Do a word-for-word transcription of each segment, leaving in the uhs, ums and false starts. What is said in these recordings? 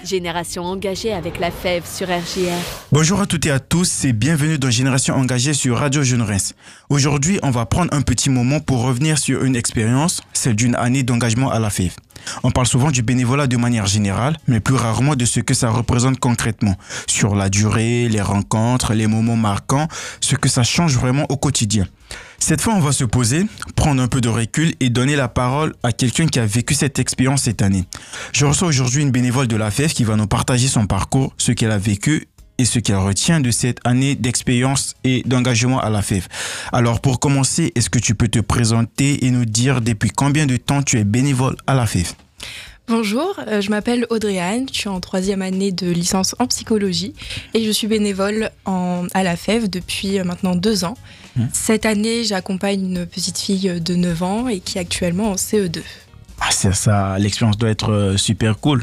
Génération engagée avec la F E V sur R J R. Bonjour à toutes et à tous et bienvenue dans Génération engagée sur Radio Jeune Reims. Aujourd'hui, on va prendre un petit moment pour revenir sur une expérience, celle d'une année d'engagement à la F E V. On parle souvent du bénévolat de manière générale, mais plus rarement de ce que ça représente concrètement, sur la durée, les rencontres, les moments marquants, ce que ça change vraiment au quotidien. Cette fois, on va se poser, prendre un peu de recul et donner la parole à quelqu'un qui a vécu cette expérience cette année. Je reçois aujourd'hui une bénévole de la F E V qui va nous partager son parcours, ce qu'elle a vécu et ce qu'elle retient de cette année d'expérience et d'engagement à la F E V. Alors pour commencer, est-ce que tu peux te présenter et nous dire depuis combien de temps tu es bénévole à la F E V ? Bonjour, euh, je m'appelle Audrey-Anne, je suis en troisième année de licence en psychologie et je suis bénévole en, à la F E V depuis euh, maintenant deux ans. Mmh. Cette année, j'accompagne une petite fille de neuf ans et qui est actuellement en C E deux. Ah, c'est ça, l'expérience doit être euh, super cool.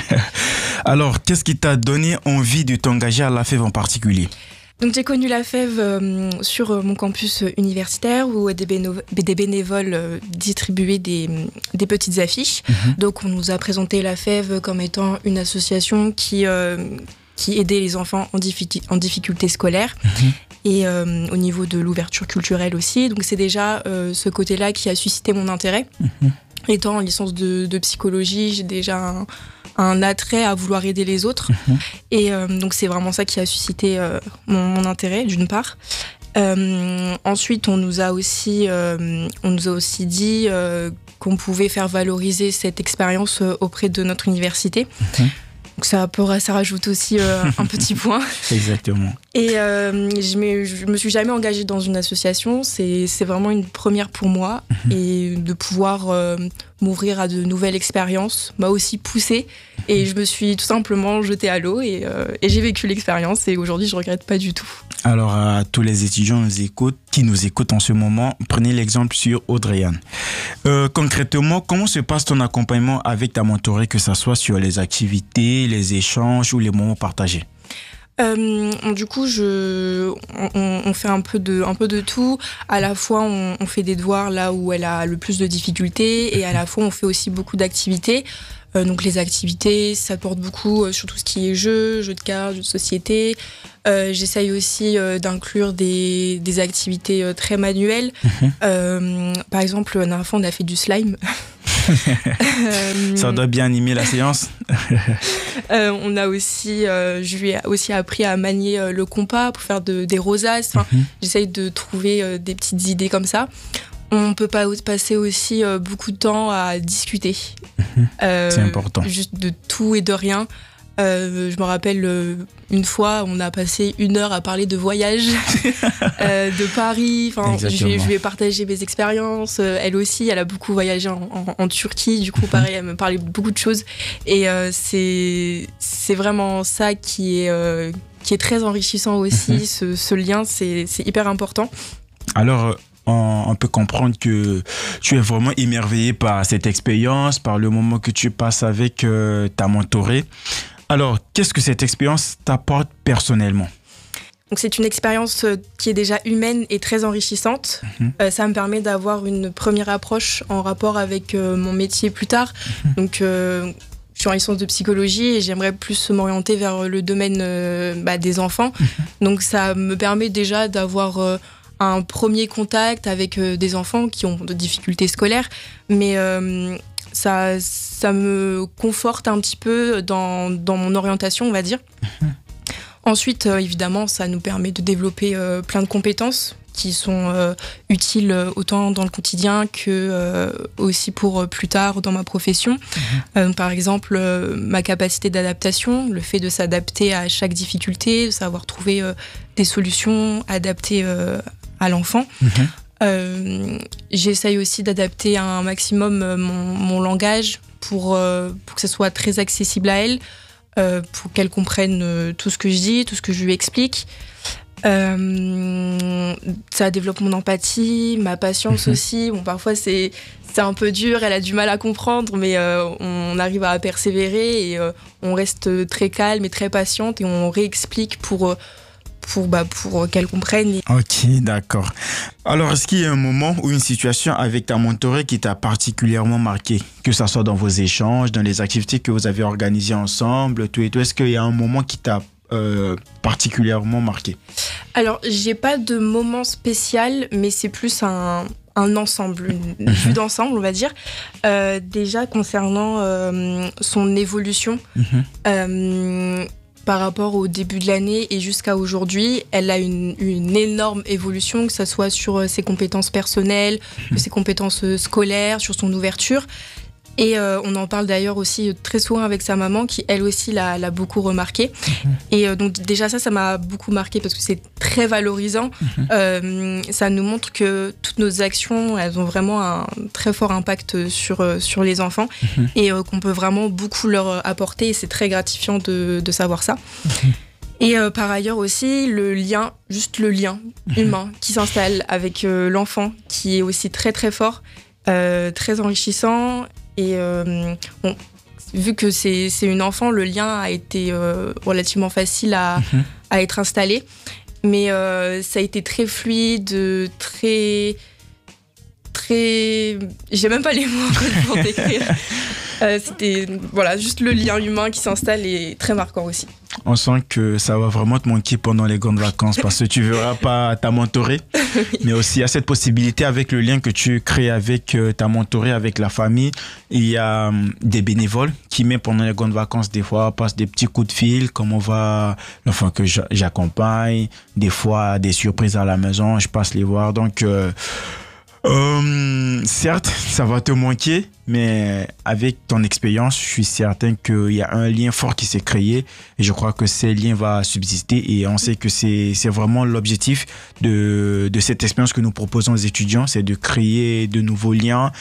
Alors, qu'est-ce qui t'a donné envie de t'engager à la F E V en particulier ? Donc, j'ai connu la F E V euh, sur mon campus universitaire où des, béno- des bénévoles euh, distribuaient des, des petites affiches. Mmh. Donc, on nous a présenté la F E V comme étant une association qui, euh, qui aidait les enfants en, diffi- en difficulté scolaire mmh. et euh, au niveau de l'ouverture culturelle aussi. Donc, c'est déjà euh, ce côté-là qui a suscité mon intérêt. Mmh. Étant en licence de, de psychologie, j'ai déjà un, un attrait à vouloir aider les autres. Mmh. Et euh, donc, c'est vraiment ça qui a suscité euh, mon, mon intérêt, d'une part. Euh, ensuite, on nous a aussi, euh, on nous a aussi dit euh, qu'on pouvait faire valoriser cette expérience auprès de notre université. Mmh. Donc, ça, ça rajoute aussi euh, un petit point. Exactement. Et euh, je ne me suis jamais engagée dans une association. C'est, c'est vraiment une première pour moi. Mmh. Et de pouvoir euh, m'ouvrir à de nouvelles expériences m'a aussi poussée. Et je me suis tout simplement jetée à l'eau et, euh, et j'ai vécu l'expérience. Et aujourd'hui, je ne regrette pas du tout. Alors, à tous les étudiants nous écoutent, qui nous écoutent en ce moment, prenez l'exemple sur Audrey-Anne. Euh, concrètement, comment se passe ton accompagnement avec ta mentorée, que ce soit sur les activités, les échanges ou les moments partagés ? Euh, du coup, je, on, on fait un peu de, un peu de tout. À la fois, on, on fait des devoirs là où elle a le plus de difficultés et à la fois, on fait aussi beaucoup d'activités. Euh, donc les activités, ça porte beaucoup euh, sur tout ce qui est jeux, jeux de cartes, jeux de société. Euh, j'essaye aussi euh, d'inclure des, des activités euh, très manuelles. Mmh. Euh, par exemple, la dernière fois, on a fait du slime. Ça doit bien animer la séance. euh, on a aussi, euh, je lui ai aussi appris à manier euh, le compas pour faire de, des rosaces. Enfin, mmh. J'essaye de trouver euh, des petites idées comme ça. On peut pas passer aussi euh, beaucoup de temps à discuter. Mmh. Euh, C'est important. Juste de tout et de rien. Euh, je me rappelle euh, une fois, on a passé une heure à parler de voyage, euh, de Paris. Enfin, je, je lui ai partagé mes expériences. Euh, elle aussi, elle a beaucoup voyagé en, en, en Turquie. Du coup, pareil, elle me parlait de beaucoup de choses. Et euh, c'est, c'est vraiment ça qui est, euh, qui est très enrichissant aussi. Mmh. Ce, ce lien, c'est, c'est hyper important. Alors, on peut comprendre que tu es vraiment émerveillé par cette expérience, par le moment que tu passes avec euh, ta mentorée. Alors, qu'est-ce que cette expérience t'apporte personnellement ? Donc, c'est une expérience qui est déjà humaine et très enrichissante. Mmh. Euh, ça me permet d'avoir une première approche en rapport avec euh, mon métier plus tard. Mmh. Donc, euh, je suis en licence de psychologie et j'aimerais plus m'orienter vers le domaine euh, bah, des enfants. Mmh. Donc, ça me permet déjà d'avoir Euh, un premier contact avec euh, des enfants qui ont de difficultés scolaires, mais euh, ça, ça me conforte un petit peu dans, dans mon orientation, on va dire. Mmh. Ensuite, euh, évidemment, ça nous permet de développer euh, plein de compétences qui sont euh, utiles autant dans le quotidien que euh, aussi pour euh, plus tard dans ma profession. Mmh. Euh, par exemple, euh, ma capacité d'adaptation, le fait de s'adapter à chaque difficulté, de savoir trouver euh, des solutions adaptées euh, à l'enfant. Mmh. Euh, j'essaye aussi d'adapter un maximum mon, mon langage pour, euh, pour que ce soit très accessible à elle, euh, pour qu'elle comprenne euh, tout ce que je dis, tout ce que je lui explique. Euh, ça développe mon empathie, ma patience mmh. aussi. Bon, parfois, c'est, c'est un peu dur, elle a du mal à comprendre, mais euh, on arrive à persévérer et euh, on reste très calme et très patiente et on réexplique pour... Euh, pour, bah, pour qu'elles comprennent. Et... Ok, d'accord. Alors, est-ce qu'il y a un moment ou une situation avec ta mentorée qui t'a particulièrement marqué, que ce soit dans vos échanges, dans les activités que vous avez organisées ensemble, tout et tout? Est-ce qu'il y a un moment qui t'a euh, particulièrement marqué? Alors, j'ai pas de moment spécial, mais c'est plus un, un ensemble, une vue d'ensemble, on va dire. Euh, déjà, concernant euh, son évolution, mm-hmm. euh, par rapport au début de l'année et jusqu'à aujourd'hui, elle a une, une énorme évolution, que ce soit sur ses compétences personnelles, mmh. ses compétences scolaires, sur son ouverture. Et euh, on en parle d'ailleurs aussi très souvent avec sa maman, qui elle aussi l'a, l'a beaucoup remarqué. Mmh. Et euh, donc déjà ça, ça m'a beaucoup marqué parce que c'est très valorisant. Mmh. Euh, ça nous montre que toutes nos actions, elles ont vraiment un très fort impact sur, sur les enfants mmh. et euh, qu'on peut vraiment beaucoup leur apporter. Et c'est très gratifiant de, de savoir ça. Mmh. Et euh, par ailleurs aussi, le lien, juste le lien mmh. humain qui s'installe avec euh, l'enfant, qui est aussi très très fort, euh, très enrichissant. Et euh, bon, vu que c'est, c'est une enfant, le lien a été euh, relativement facile à, mmh. à être installé. Mais euh, ça a été très fluide, très... très... J'ai même pas les mots pour décrire. euh, c'était voilà, juste le lien humain qui s'installe est très marquant aussi. On sent que ça va vraiment te manquer pendant les grandes vacances parce que tu ne verras pas ta mentorée, oui. mais aussi il y a cette possibilité avec le lien que tu crées avec ta mentorée, avec la famille. Il y a des bénévoles qui, même pendant les grandes vacances, des fois passent des petits coups de fil, comme on va, l'enfant que j'accompagne, des fois des surprises à la maison, je passe les voir. Donc, euh, Euh, certes, ça va te manquer, mais avec ton expérience, je suis certain qu'il y a un lien fort qui s'est créé et je crois que ce lien va subsister et on sait que c'est, c'est vraiment l'objectif de, de cette expérience que nous proposons aux étudiants, c'est de créer de nouveaux liens,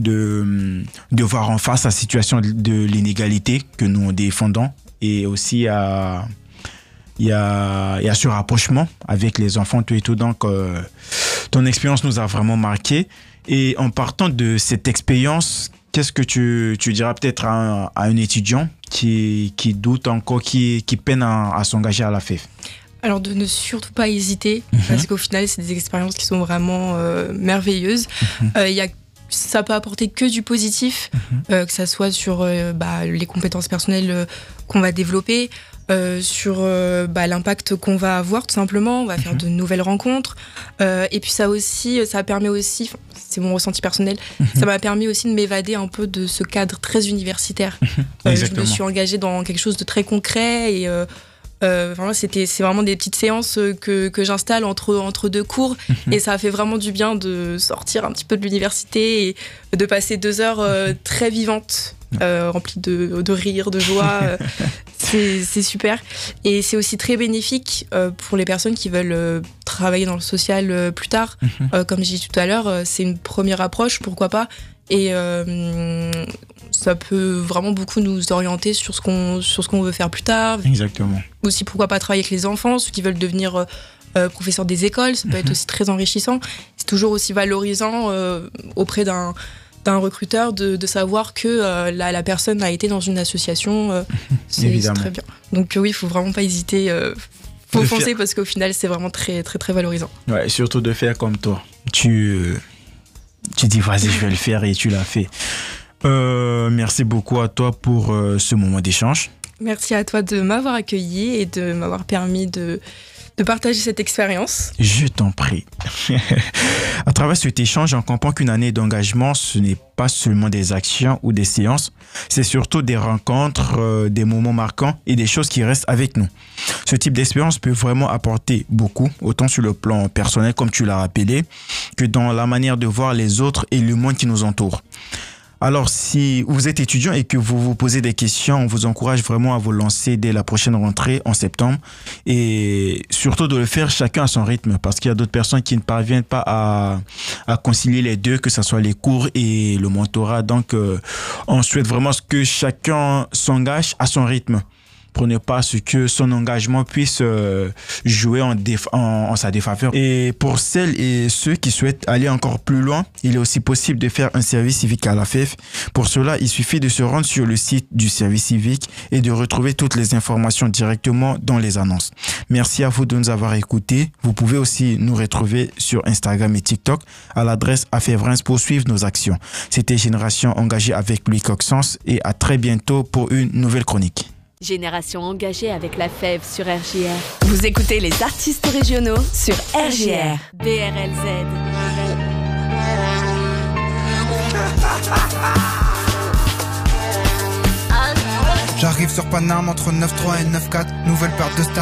de, de voir en face la situation de l'inégalité que nous défendons et aussi à... Il y, a, il y a ce rapprochement avec les enfants, tout et tout. Donc, euh, ton expérience nous a vraiment marqué. Et en partant de cette expérience, qu'est-ce que tu, tu diras peut-être à un, à un étudiant qui, qui doute encore, qui, qui peine à, à s'engager à la F E F? Alors, de ne surtout pas hésiter, mm-hmm. parce qu'au final, c'est des expériences qui sont vraiment euh, merveilleuses. Mm-hmm. Euh, il y a ça peut apporter que du positif, mmh. euh, que ça soit sur euh, bah, les compétences personnelles euh, qu'on va développer, euh, sur euh, bah, l'impact qu'on va avoir tout simplement. On va mmh. faire de nouvelles rencontres. Euh, et puis ça aussi, ça permet aussi, c'est mon ressenti personnel, mmh. ça m'a permis aussi de m'évader un peu de ce cadre très universitaire. Mmh. Euh, je me suis engagée dans quelque chose de très concret et euh, Euh, vraiment, c'était, c'est vraiment des petites séances que, que j'installe entre, entre deux cours mmh. et ça a fait vraiment du bien de sortir un petit peu de l'université et de passer deux heures euh, très vivantes, euh, remplies de, de rire, de joie. euh, c'est, c'est super. Et c'est aussi très bénéfique euh, pour les personnes qui veulent euh, travailler dans le social euh, plus tard. Mmh. Euh, comme j'ai dit tout à l'heure, euh, c'est une première approche, pourquoi pas. Et euh, ça peut vraiment beaucoup nous orienter sur ce qu'on, sur ce qu'on veut faire plus tard. Exactement. Aussi, pourquoi pas travailler avec les enfants, ceux qui veulent devenir euh, professeurs des écoles, ça peut mm-hmm. être aussi très enrichissant. C'est toujours aussi valorisant euh, auprès d'un, d'un recruteur de, de savoir que euh, la, la personne a été dans une association. Euh, c'est, c'est très bien. Donc euh, oui, il ne faut vraiment pas hésiter. Il euh, faut foncer faire... parce qu'au final, c'est vraiment très, très, très valorisant. Ouais, surtout de faire comme toi. Tu... Euh... Tu dis, vas-y, je vais le faire et tu l'as fait. Euh, merci beaucoup à toi pour euh, ce moment d'échange. Merci à toi de m'avoir accueilli et de m'avoir permis de, de partager cette expérience. Je t'en prie. À travers cet échange, on comprend qu'une année d'engagement, ce n'est pas seulement des actions ou des séances, c'est surtout des rencontres, euh, des moments marquants et des choses qui restent avec nous. Ce type d'expérience peut vraiment apporter beaucoup, autant sur le plan personnel, comme tu l'as rappelé, que dans la manière de voir les autres et le monde qui nous entoure. Alors, si vous êtes étudiant et que vous vous posez des questions, on vous encourage vraiment à vous lancer dès la prochaine rentrée en septembre et surtout de le faire chacun à son rythme parce qu'il y a d'autres personnes qui ne parviennent pas à, à concilier les deux, que ce soit les cours et le mentorat. Donc, euh, on souhaite vraiment que chacun s'engage à son rythme. pour ne pas ce que son engagement puisse euh, jouer en, déf- en, en sa défaveur. Et pour celles et ceux qui souhaitent aller encore plus loin, il est aussi possible de faire un service civique à la F E F. Pour cela, il suffit de se rendre sur le site du service civique et de retrouver toutes les informations directement dans les annonces. Merci à vous de nous avoir écoutés. Vous pouvez aussi nous retrouver sur Instagram et TikTok à l'adresse A F E V Reims pour suivre nos actions. C'était Génération Engagée avec Louis Coxence et à très bientôt pour une nouvelle chronique. Génération Engagée avec la F E V sur R J R. Vous écoutez les artistes régionaux sur R J R. B R L Z. J'arrive sur Paname entre neuf trois et neuf quatre. Nouvelle paire de stars.